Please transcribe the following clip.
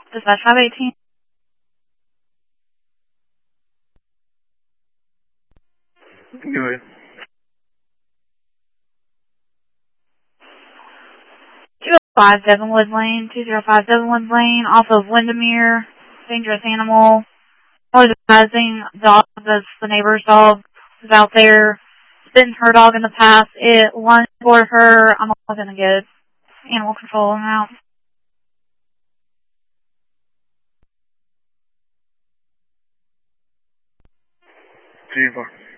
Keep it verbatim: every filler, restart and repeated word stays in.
Dispatch five eighteen. Go ahead. two oh five Devonwood Lane, two oh five Devonwood Lane, off of Windermere. Dangerous animal. Always advising dog, that's the neighbor's dog, is out there. It's been her dog in the past. It lunged for her. I'm also going to get animal control out. G four.